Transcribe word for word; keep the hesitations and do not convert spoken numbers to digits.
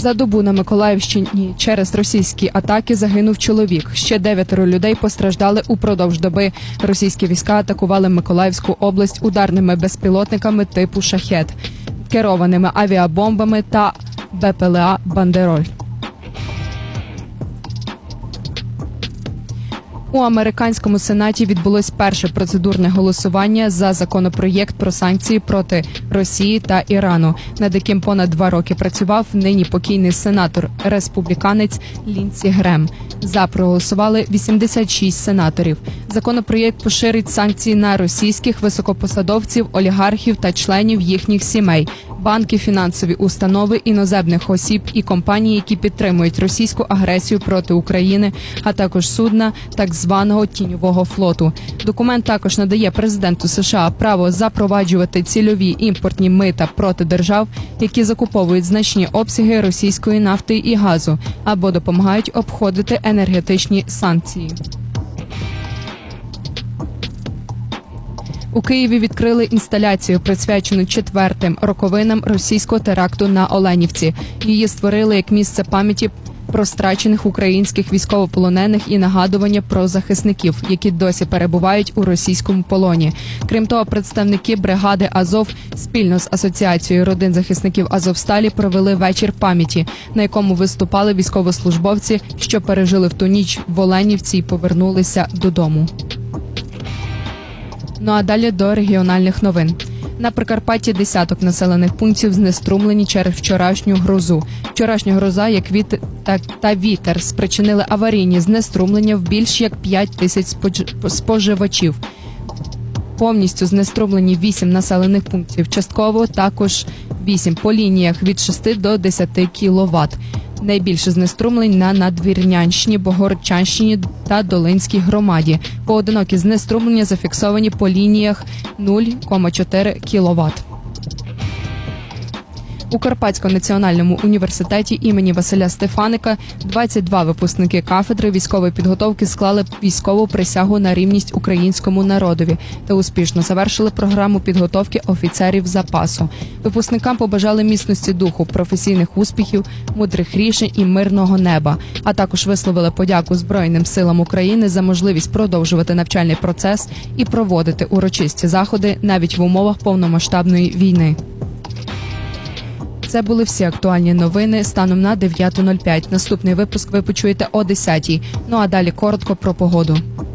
За добу на Миколаївщині через російські атаки загинув чоловік. Ще дев'ятеро людей постраждали упродовж доби. Російські війська атакували Миколаївську область ударними безпілотниками типу «Шахед», керованими авіабомбами та Бе Пе Еле А «Бандероль». У американському Сенаті відбулось перше процедурне голосування за законопроєкт про санкції проти Росії та Ірану, над яким понад два роки працював нині покійний сенатор-республіканець Ліндсі Грем. За проголосували вісімдесят шість сенаторів. Законопроєкт поширить санкції на російських високопосадовців, олігархів та членів їхніх сімей, банки, фінансові установи, іноземних осіб і компанії, які підтримують російську агресію проти України, а також судна так званого тіньового флоту. Документ також надає президенту США право запроваджувати цільові імпортні мита проти держав, які закуповують значні обсяги російської нафти і газу або допомагають обходити енергетичні санкції. У Києві відкрили інсталяцію, присвячену четвертим роковинам російського теракту на Оленівці. Її створили як місце пам'яті про страчених українських військовополонених і нагадування про захисників, які досі перебувають у російському полоні. Крім того, представники бригади «Азов» спільно з Асоціацією родин захисників «Азовсталі» провели вечір пам'яті, на якому виступали військовослужбовці, що пережили в ту ніч в Оленівці і повернулися додому. Ну а далі до регіональних новин. На Прикарпатті десяток населених пунктів знеструмлені через вчорашню грозу. Вчорашня гроза як віт... та... та вітер спричинили аварійні знеструмлення в більш як п'ять тисяч споживачів. Повністю знеструмлені вісім населених пунктів, частково також вісім по лініях від шести до десяти кіловат. Найбільше знеструмлень на Надвірнянщині, Богородчанщині та Долинській громаді. Поодинокі знеструмлення зафіксовані по лініях нуль цілих чотири кіловат. У Карпатському національному університеті імені Василя Стефаника двадцять два випускники кафедри військової підготовки склали військову присягу на рівність українському народові та успішно завершили програму підготовки офіцерів запасу. Випускникам побажали міцності духу, професійних успіхів, мудрих рішень і мирного неба, а також висловили подяку Збройним силам України за можливість продовжувати навчальний процес і проводити урочисті заходи навіть в умовах повномасштабної війни. Це були всі актуальні новини станом на дев'ята нуль п'ять. Наступний випуск ви почуєте о десятій. Ну а далі коротко про погоду.